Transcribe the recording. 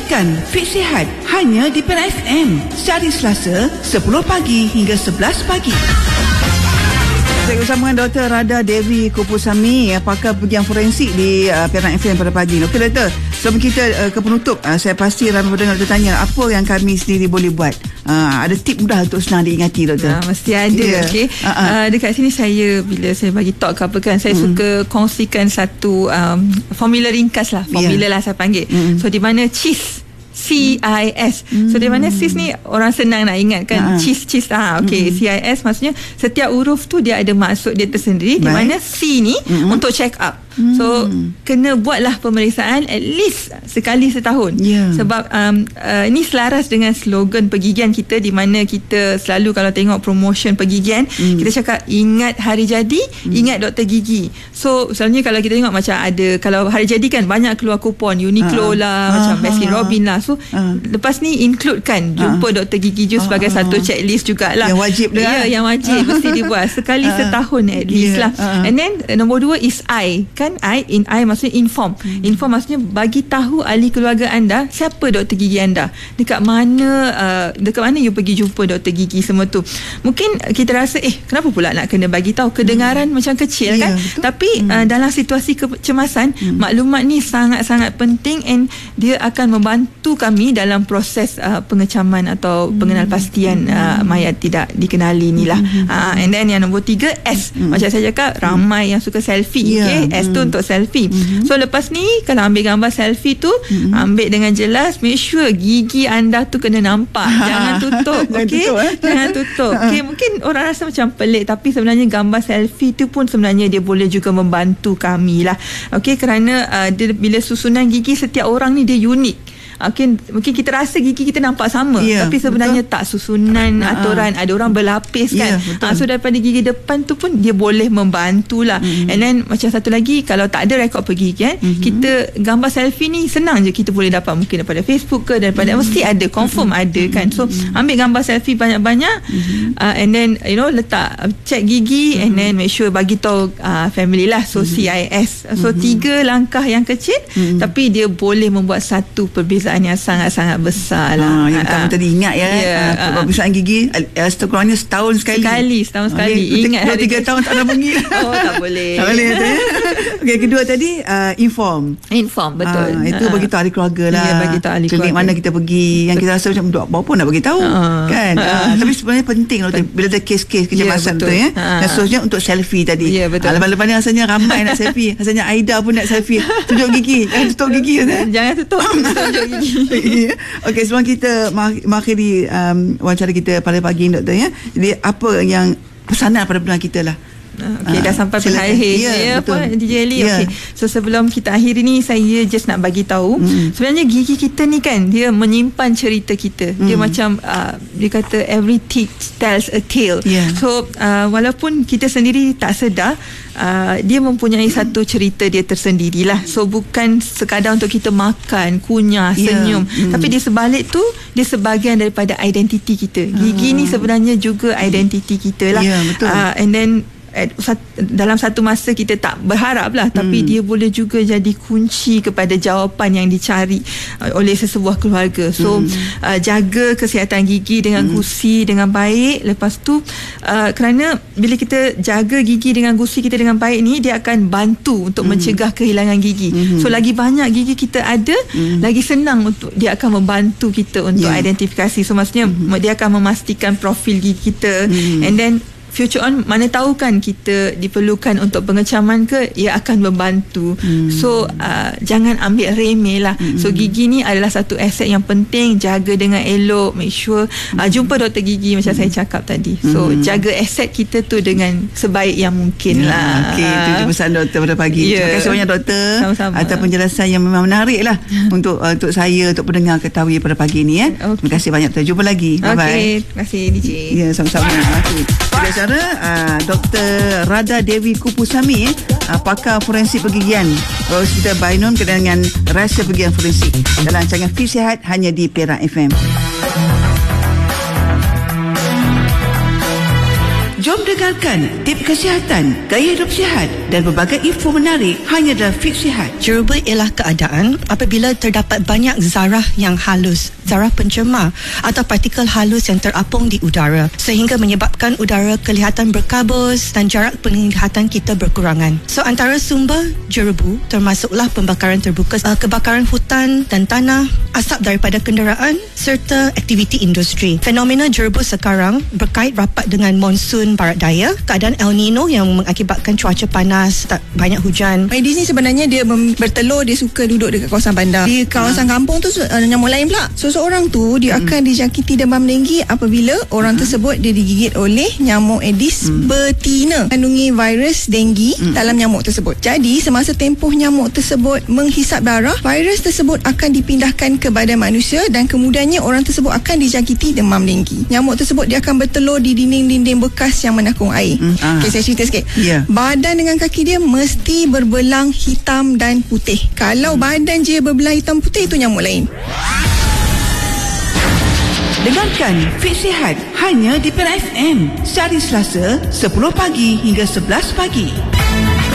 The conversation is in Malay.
Dengarkan Fit Sihat hanya di Perak FM. Sehari Selasa 10 pagi hingga 11 pagi. Saya bersama dengan Dr. Radha Devi Kupusami, pakar pergian forensik di Perak FM pada pagi. Okey Doktor, sebelum kita ke penutup, saya pasti ramai pendengar Doktor tanya apa yang kami sendiri boleh buat. Ada tip mudah untuk senang diingati Doktor? Mesti ada. Okay. Dekat sini bila saya bagi talk ke apa kan, saya suka kongsikan satu formula ringkas lah. Formula lah saya panggil. So di mana CIS, CIS. So di mana CIS ni orang senang nak ingat kan. CIS. Okay. CIS maksudnya setiap huruf tu dia ada maksud dia tersendiri. Di mana C ni untuk check up. So kena buatlah pemeriksaan at least sekali setahun. Sebab ini selaras dengan slogan pergigian kita, di mana kita selalu kalau tengok promotion pergigian, kita cakap ingat hari jadi, ingat doktor gigi. So selalunya kalau kita tengok macam ada, kalau hari jadi kan banyak keluar kupon Uniqlo lah, macam Baskin Robbins lah. So lepas ni include kan jumpa doktor gigi sebagai satu checklist jugalah. Yang wajib dah. Yang wajib mesti dibuat sekali setahun at least lah. And then nombor 2 is I kan. I maksudnya inform. Inform maksudnya bagi tahu ahli keluarga anda siapa doktor gigi anda, dekat mana you pergi jumpa doktor gigi, semua tu. Mungkin kita rasa kenapa pula nak kena bagi tahu, kedengaran macam kecil kan, betul. Tapi dalam situasi kecemasan, maklumat ni sangat-sangat penting, and dia akan membantu kami dalam proses pengecaman atau pengenalpastian mayat tidak dikenali ni lah. And then yang nombor 3 S, macam saya cakap ramai yang suka selfie. S tu untuk selfie. So lepas ni kalau ambil gambar selfie tu, ambil dengan jelas, make sure gigi anda tu kena nampak. Jangan tutup. Okay? Jangan tutup. Okay, mungkin orang rasa macam pelik, tapi sebenarnya gambar selfie tu pun sebenarnya dia boleh juga membantu kami lah. Okay, kerana bila susunan gigi setiap orang ni dia unik. Mungkin kita rasa gigi kita nampak sama, tapi sebenarnya betul. Tak susunan aturan, ada orang berlapis kan. So daripada gigi depan tu pun dia boleh membantulah. And then macam satu lagi, kalau tak ada rekod pergigian, kita gambar selfie ni senang je kita boleh dapat, mungkin daripada Facebook ke, daripada mesti ada, confirm ada kan. So ambil gambar selfie banyak-banyak, and then letak, check gigi, and then make sure bagi tahu family lah. So CIS. So 3 langkah yang kecil, tapi dia boleh membuat satu perbezaan yang sangat-sangat besar lah. Yang kamu tadi ingat pemeriksaan gigi sekurang-kurangnya setahun sekali. Setahun sekali. Ingat 2-3 tahun tak ada pergi. Tak boleh. Tak boleh. Okay, kedua tadi inform, betul. Itu bagi tahu ahli keluarga lah. Bagi tahu ahli keluarga. Klinik mana kita pergi, yang kita rasa macam apa pun nak bagi tahu kan. Tapi sebenarnya penting bila ada kes-kes kecemasan tu dan seterusnya untuk selfie tadi. Lepas-lepas ni rasanya ramai nak selfie. Rasanya Aida pun nak selfie. Tunjuk gigi. Jangan tutup gigi. Jangan tutup. Tunjuk gigi. Okey, sebelum kita mengakhiri wawancara kita pada pagi ni Doktor, jadi apa yang pesanan pada pendengar kita lah? Okay, dah sampai akhir. DJ Ali. Okay. So sebelum kita akhiri ni, saya just nak bagi tahu, sebenarnya gigi kita ni kan, dia menyimpan cerita kita. Dia macam dia kata every teeth tells a tale. So walaupun kita sendiri tak sedar, dia mempunyai satu cerita dia tersendirilah. So bukan sekadar untuk kita makan, kunyah, senyum, tapi di sebalik tu dia sebahagian daripada identiti kita. Gigi ni sebenarnya juga identiti kita lah. And then dalam satu masa kita tak berharap lah, tapi dia boleh juga jadi kunci kepada jawapan yang dicari oleh sesebuah keluarga. So jaga kesihatan gigi dengan gusi dengan baik. Lepas tu kerana bila kita jaga gigi dengan gusi kita dengan baik ni, dia akan bantu untuk mencegah kehilangan gigi. So lagi banyak gigi kita ada, lagi senang untuk dia akan membantu kita untuk identifikasi. So maksudnya dia akan memastikan profil gigi kita, and then future on, mana tahu kan kita diperlukan untuk pengecaman ke, ia akan membantu. So jangan ambil remeh lah. So gigi ni adalah satu aset yang penting, jaga dengan elok, make sure jumpa doktor gigi macam saya cakap tadi. So jaga aset kita tu dengan sebaik yang mungkin lah. Okay, itu je pesan doktor pada pagi. Terima kasih banyak doktor. Sama-sama. Atas penjelasan yang memang menarik lah untuk saya, untuk pendengar ketahui pada pagi ni. Terima kasih banyak doktor. Jumpa lagi. Bye-bye. Terima kasih DJ. Sama-sama. Dr. Radha Devi Kupusami, pakar forensik pergigian Hospital Bainun dengan rahsia pergigian forensik dalam rancangan Fit Sihat hanya di Perak FM. Jom dengarkan tip kesihatan, gaya hidup sihat dan berbagai info menarik hanya dalam Fit Sihat. Jerubu ialah keadaan apabila terdapat banyak zarah yang halus, zarah pencemar atau partikel halus yang terapung di udara sehingga menyebabkan udara kelihatan berkabus dan jarak penglihatan kita berkurangan. So antara sumber jerubu termasuklah pembakaran terbuka, kebakaran hutan dan tanah, asap daripada kenderaan serta aktiviti industri. Fenomena jerubu sekarang berkait rapat dengan monsun barat daya, keadaan El Nino yang mengakibatkan cuaca panas, tak banyak hujan. Aedes ni sebenarnya dia bertelur, dia suka duduk dekat kawasan bandar. Di kawasan kampung tu nyamuk lain pula. So seorang tu dia akan dijangkiti demam denggi apabila orang tersebut dia digigit oleh nyamuk Aedes betina kandungi virus denggi dalam nyamuk tersebut. Jadi semasa tempoh nyamuk tersebut menghisap darah, virus tersebut akan dipindahkan ke badan manusia dan kemudiannya orang tersebut akan dijangkiti demam denggi. Nyamuk tersebut dia akan bertelur di dinding-dinding bekas yang menakung air. Okay, saya cerita sikit. Badan dengan kaki dia mesti berbelang hitam dan putih. Kalau badan je berbelang hitam putih, itu nyamuk lain. Dengarkan Fit Sihat hanya di Pera FM sehari Selasa 10 pagi hingga 11 pagi.